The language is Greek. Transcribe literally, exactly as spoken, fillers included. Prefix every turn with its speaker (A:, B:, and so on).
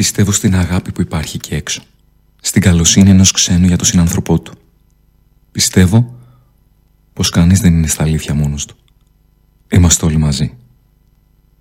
A: Πιστεύω στην αγάπη που υπάρχει εκεί έξω. Στην καλοσύνη ενός ξένου για τον συνανθρωπό του. Πιστεύω πως κανείς δεν είναι στα αλήθεια μόνος του. Είμαστε όλοι μαζί.